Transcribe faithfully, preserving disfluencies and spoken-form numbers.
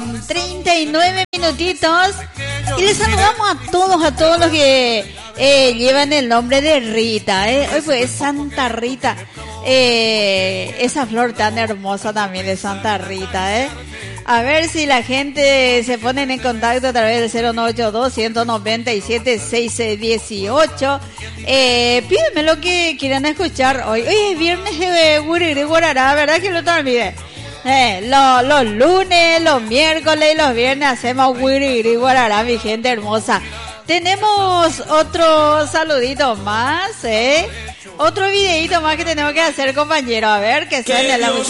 treinta y nueve minutitos y les saludamos a todos, a todos los que eh, llevan el nombre de Rita, ¿eh? Hoy pues Santa Rita, eh, esa flor tan hermosa también de Santa Rita, ¿eh? A ver si la gente se ponen en contacto a través del cero nueve ocho dos, uno nueve siete, seis uno ocho. Eh, pídeme lo que quieran escuchar hoy. Hoy es viernes de Gurirri Guarará, ¿verdad que no te olvides? Eh, lo, los lunes, los miércoles y los viernes hacemos Gurirri Guarará, mi gente hermosa. Tenemos otro saludito más, ¿eh? Otro videito más que tenemos que hacer, compañero. A ver, que suene la música.